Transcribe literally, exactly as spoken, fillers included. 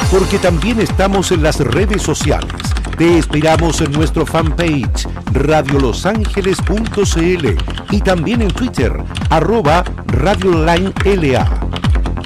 porque también estamos en las redes sociales. Te esperamos en nuestro fanpage radio los ángeles punto c l y también en Twitter, arroba Radio Line L A.